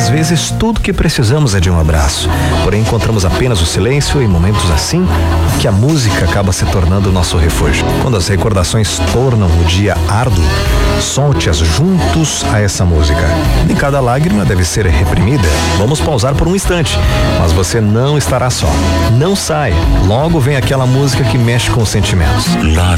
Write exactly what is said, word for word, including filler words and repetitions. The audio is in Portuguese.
Às vezes tudo que precisamos é de um abraço, porém encontramos apenas o silêncio em momentos assim que a música acaba se tornando o nosso refúgio. Quando as recordações tornam o dia árduo, solte-as juntos a essa música. Nem cada lágrima deve ser reprimida. Vamos pausar por um instante, mas você não estará só. Não saia, logo vem aquela música que mexe com os sentimentos. Love